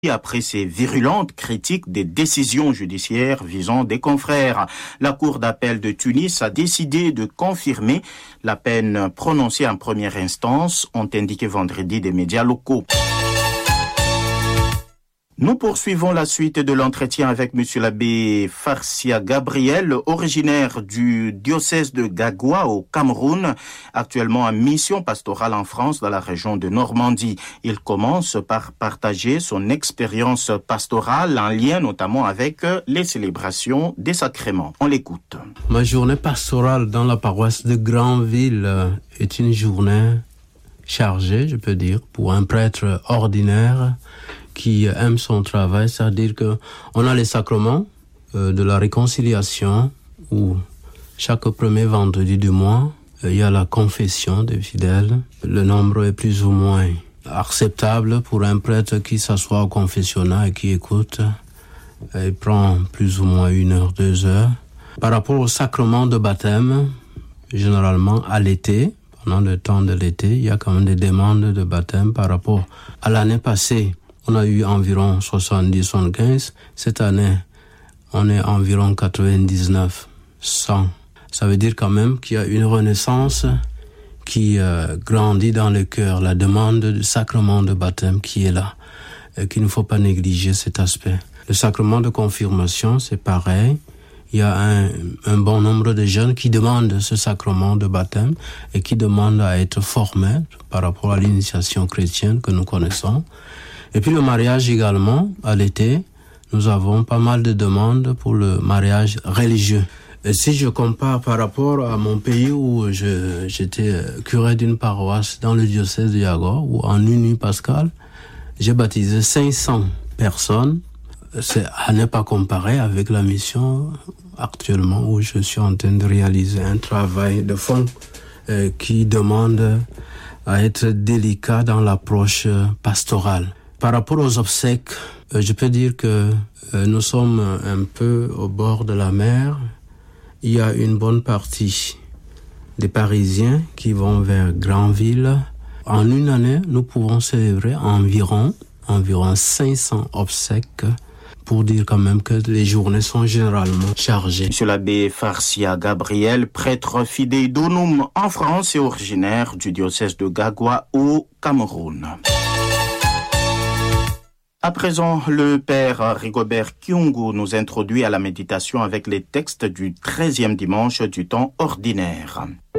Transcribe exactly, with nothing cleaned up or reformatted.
après ces virulentes critiques des décisions judiciaires visant des confrères. La Cour d'appel de Tunis a décidé de confirmer la peine prononcée en première instance, ont indiqué vendredi des médias locaux. Nous poursuivons la suite de l'entretien avec M. l'abbé Farsia Gabriel, originaire du diocèse de Gagwa au Cameroun, actuellement en mission pastorale en France dans la région de Normandie. Il commence par partager son expérience pastorale en lien notamment avec les célébrations des sacrements. On l'écoute. Ma journée pastorale dans la paroisse de Granville est une journée chargée, je peux dire, pour un prêtre ordinaire qui aime son travail, c'est-à-dire que on a les sacrements euh, de la réconciliation où chaque premier vendredi du mois, euh, il y a la confession des fidèles. Le nombre est plus ou moins acceptable pour un prêtre qui s'assoit au confessionnat et qui écoute. Euh, il prend plus ou moins une heure, deux heures. Par rapport au sacrement de baptême, généralement à l'été, pendant le temps de l'été, il y a quand même des demandes de baptême par rapport à l'année passée. On a eu environ soixante-dix à soixante-quinze. Cette année, on est environ quatre-vingt-dix-neuf, cent. Ça veut dire quand même qu'il y a une renaissance qui euh, grandit dans le cœur, la demande du sacrement de baptême qui est là, et qu'il ne faut pas négliger cet aspect. Le sacrement de confirmation, c'est pareil. Il y a un, un bon nombre de jeunes qui demandent ce sacrement de baptême et qui demandent à être formés par rapport à l'initiation chrétienne que nous connaissons. Et puis le mariage également, à l'été, nous avons pas mal de demandes pour le mariage religieux. Et si je compare par rapport à mon pays où je, j'étais curé d'une paroisse dans le diocèse de Yago, où en une nuit pascale, j'ai baptisé cinq cents personnes. C'est à ne pas comparer avec la mission actuellement où je suis en train de réaliser un travail de fond euh, qui demande à être délicat dans l'approche pastorale. Par rapport aux obsèques, euh, je peux dire que euh, nous sommes un peu au bord de la mer. Il y a une bonne partie des Parisiens qui vont vers Granville. En une année, nous pouvons célébrer environ, environ cinq cents obsèques, pour dire quand même que les journées sont généralement chargées. Monsieur l'abbé Farsia Gabriel, prêtre fidèle d'Onum en France et originaire du diocèse de Gagwa au Cameroun. À présent, le père Rigobert Kyungu nous introduit à la méditation avec les textes du treizième dimanche du temps ordinaire.